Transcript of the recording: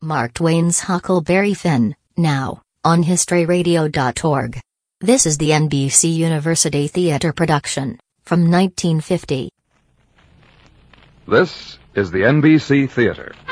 Mark Twain's Huckleberry Finn, now, on historyradio.org. This is the NBC University Theater production, from 1950. This is the NBC Theater.